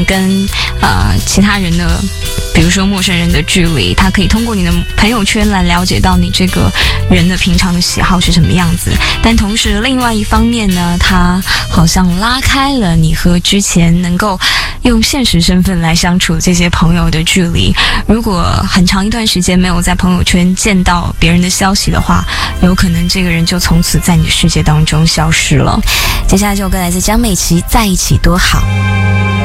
能跟其他人的，比如说陌生人的距离，他可以通过你的朋友圈来了解到你这个人的平常的喜好是什么样子。但同时另外一方面呢，他好像拉开了你和之前能够用现实身份来相处这些朋友的距离。如果很长一段时间没有在朋友圈见到别人的消息的话，有可能这个人就从此在你的世界当中消失了。接下来这首歌来自江美琪，在一起多好。